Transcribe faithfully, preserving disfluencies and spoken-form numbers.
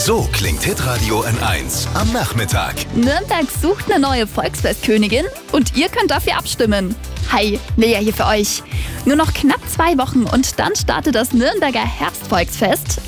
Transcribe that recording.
So klingt Hitradio N eins am Nachmittag. Nürnberg sucht eine neue Volksfestkönigin und ihr könnt dafür abstimmen. Hi, Lea hier für euch. Nur noch knapp zwei Wochen und dann startet das Nürnberger Herbstvolksfest.